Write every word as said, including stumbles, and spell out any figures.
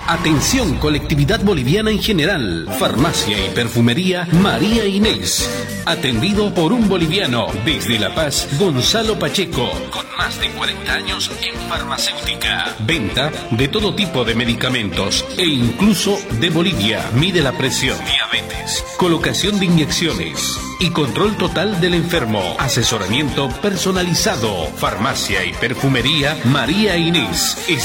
Atención colectividad boliviana en general. Farmacia y perfumería María Inés. Atendido por un boliviano desde La Paz, Gonzalo Pacheco, con más de cuarenta años en farmacéutica. Venta de todo tipo de medicamentos e incluso de Bolivia. Mide la presión, diabetes, colocación de inyecciones y control total del enfermo. Asesoramiento personalizado. Farmacia y perfumería María Inés.